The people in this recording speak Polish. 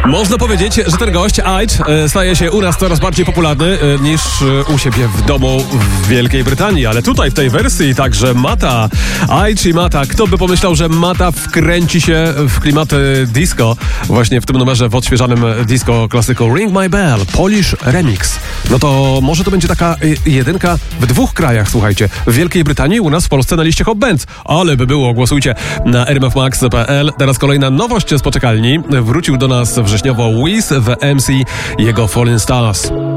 Można powiedzieć, że ten gość, Aitch, staje się u nas coraz bardziej popularny niż u siebie w domu w Wielkiej Brytanii, ale tutaj w tej wersji także Mata. Aitch i Mata. Kto by pomyślał, że Mata wkręci się w klimaty disco właśnie w tym numerze w odświeżanym disco klasyku Ring My Bell, Polish Remix. No to może to będzie taka jedynka w dwóch krajach, słuchajcie. W Wielkiej Brytanii, u nas w Polsce na liście Hot Bands. Ale by było, głosujcie na rmfmax.pl. Teraz kolejna nowość z poczekalni. Wrócił do nas wrześniowo Wiz w MC, jego Falling Stars.